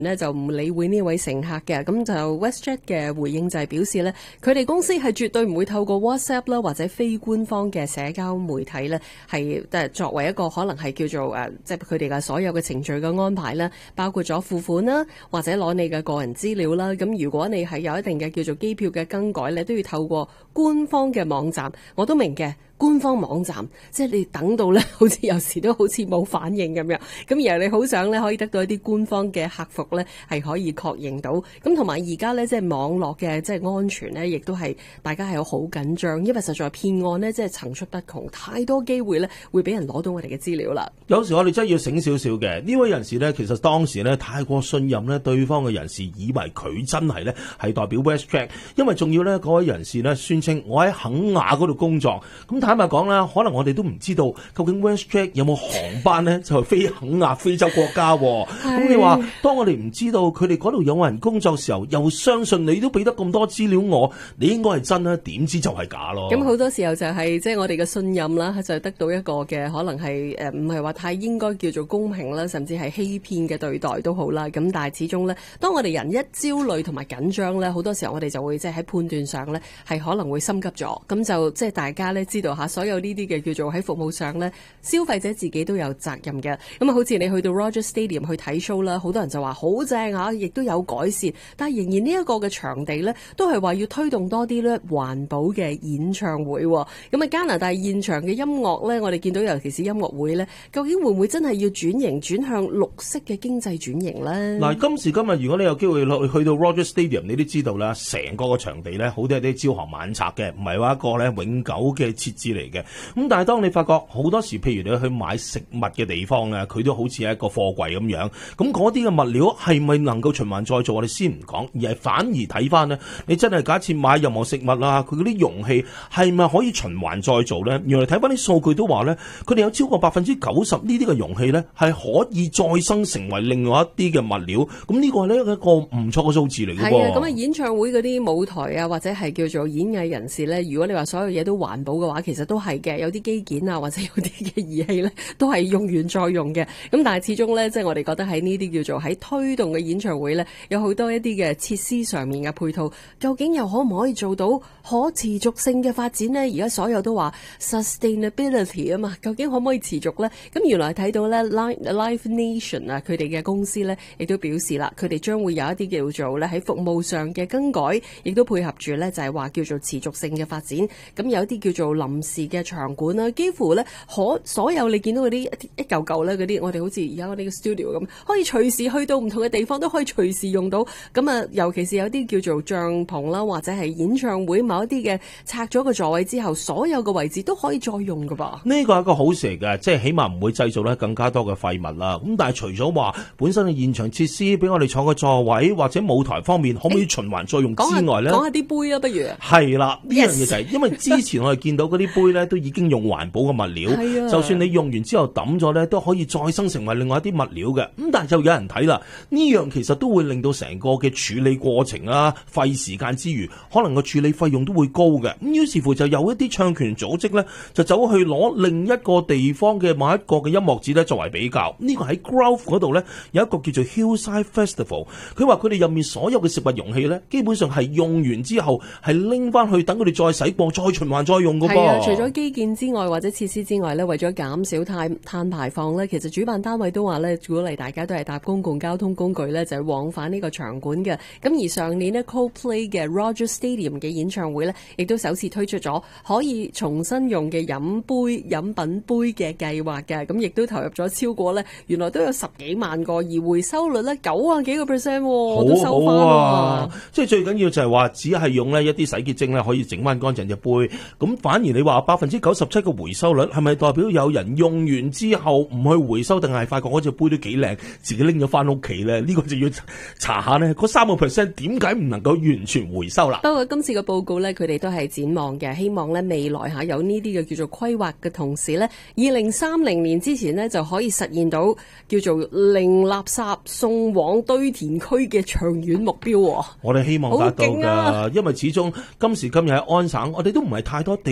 呢就唔理會呢位乘客嘅，咁就 WestJet 嘅回應就係表示呢，佢哋公司係絕對唔會透過 WhatsApp 啦或者非官方嘅社交媒體呢，係作為一個可能係叫做即係佢哋嘅所有嘅程序嘅安排啦，包括咗付款啦或者攞你嘅個人資料啦。咁如果你係有一定嘅叫做機票嘅更改，你都要透過官方嘅網站。我都明嘅。官方網站，即係你等到咧，好似有時都好似冇反應咁樣。咁而你好想咧，可以得到一啲官方嘅客服咧，係可以確認到。咁同埋而家咧，即係網絡嘅即係安全咧，亦都係大家係好緊張，因為實在騙案呢，即係層出不窮，太多機會咧會俾人攞到我哋嘅資料啦。 有時我哋真係要醒少少嘅。呢位人士呢，其實當時呢，太過信任呢對方嘅人士，以為佢真係呢係代表 WestJet， 因為仲要呢嗰位人士呢宣稱我喺肯亞嗰度工作。咁坦白講啦，可能我哋都唔知道究竟 WestJet 有冇航班呢就係飛肯亞非洲國家。咁你話當我哋唔知道佢哋嗰度有人工作時候，又相信你都俾得咁多資料我，你應該係真啦，點知就係假咯。 咁好多時候就係即係我哋嘅信任啦，就得到一個嘅可能係唔係話太應該叫做公平啦，甚至係欺騙嘅對待都好啦。咁但係始終呢，當我哋人一焦慮同埋緊張呢，好多時候我哋就會即係喺判斷上呢，係可能會心急咗。咁就即係大家呢知道下所有呢啲嘅叫做喺服務上呢，消費者自己都有責任嘅。咁啊，好似你去到 Rogers Stadium 去睇 show 啦，好多人就話好正嚇，亦都有改善。但係仍然呢一個嘅場地呢，都係話要推動多啲呢環保嘅演唱會。咁啊，加拿大現場嘅音樂呢，我哋見到尤其是音樂會呢，究竟會唔會真係要轉型轉向綠色嘅經濟轉型呢？ 嗱，今時今日如果你有機會去到 Rogers Stadium， 你都知道啦，成個場地呢，好多係啲朝行晚拆嘅，唔係話一個呢永久嘅設置嚟嘅。咁但係當你發覺好多時，譬如你去買食物嘅地方咧，佢都好似係一個貨櫃咁樣。咁嗰啲嘅物料係咪能夠循環再造？我哋先唔講，而係反而睇翻呢，你真係假設買任何食物啊，佢嗰啲容器係咪可以循環再造呢？原來睇翻啲數據都話呢，佢哋有超過90%呢啲嘅容器呢係可以再生成為另外一啲嘅物料。咁呢個呢係一個唔錯嘅數字嚟嘅。 係啊，咁啊演唱會嗰啲舞台啊，或者係叫做演藝人士呢，如果你話所有嘢都環保嘅話，其實都係嘅。有啲機件啊，或者有啲嘅儀器呢，都係用完再用嘅。咁但係始終呢，即係我哋覺得喺呢啲叫做喺推動嘅演唱會呢，有好多一啲嘅設施上面嘅配套，究竟又可唔可以做到可持續性嘅發展呢？而家所有都話 sustainability 啊嘛，究竟可唔可以持續呢？咁原來睇到呢 Live Nation 啊，佢哋嘅公司呢，亦都表示啦，佢哋將會有一啲叫做呢喺服務上嘅更改，亦都配合住呢就係話叫做持續性嘅發展。咁有一啲叫做臨時嘅場館啦，幾乎呢所有你見到嗰啲一嚿嚿咧嗰啲，我哋好似而家嗰啲 studio 咁，可以隨時去到唔同嘅地方都可以隨時用到。咁啊，尤其是有啲叫做帳篷啦，或者係演唱會某一啲嘅拆咗個座位之後，所有嘅位置都可以再用噶噃。 呢個係一個好事嚟嘅，即係起碼唔會製造咧更加多嘅廢物啦。咁但係除咗話本身嘅現場設施俾我哋坐個座位或者舞台方面可唔可以循環再用之外咧， 講下啲杯啊，不如係啦，呢樣嘢就係因為之前我哋見到嗰啲杯咧都已經用環保嘅物料，就算你用完之後抌咗咧，都可以再生成為另外一啲物料嘅。咁但係就有人睇啦，呢樣其實都會令到成個嘅處理過程啊費時間之餘，可能個處理費用都會高嘅。咁於是乎就有一啲唱權組織咧，就走去攞另一個地方嘅某一個嘅音樂節咧作為比較。呢個喺 Grove 嗰度咧有一個叫做 Hillside Festival， 佢話佢哋入面所有嘅食物容器咧，基本上係用完之後係拎翻去等佢哋再洗過，再循環再用噶噃。係啊， 除咗基建之外或者設施之外咧，為咗減少碳排放咧，其實主辦單位都話咧，鼓勵大家都係搭公共交通工具咧，就係往返呢個場館嘅。咁而上年呢 Coldplay 嘅 Rogers Stadium 嘅演唱會咧，亦都首次推出咗可以重新用嘅飲品杯嘅計劃嘅。咁亦都投入咗超過咧，原來都有10幾萬個，而回收率咧90幾個%，都收翻啊！ 即係最緊要就係話，只係用呢一啲洗潔精咧，可以整翻乾淨隻杯。咁反而你話97%嘅回收率，係咪代表有人用完之後唔去回收，定係發覺嗰隻杯都幾靚，自己拎咗翻屋企咧？呢個就要查下呢嗰3%點解唔能夠完全回收啦？ 不過今次嘅報告呢，佢哋都係展望嘅，希望呢未來有呢啲嘅叫做規劃嘅同時呢，2030年之前呢就可以實現到叫做零垃圾送往堆填區嘅長遠目標。 我哋希望達到㗎，因為始終今時今日喺安省，我哋都唔係太多地方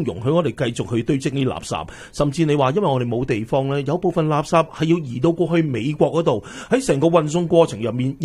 容許我哋繼續去堆積呢啲垃圾，甚至你話因為我哋冇地方咧，有部分垃圾係要移到過去美國嗰度，喺成個運送過程入面。